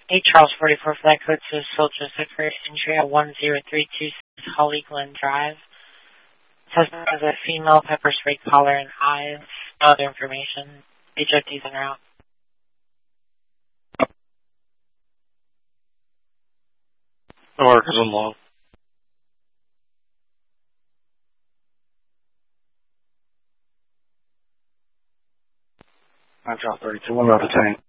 8 Charles 44 flight code to Soldier Sector entry at 1032 Holly Glen Drive. Suspect has a female pepper spray collar and eyes. No other information. HFD's en route. Markers on log. 9 Charles 32, one out of tank.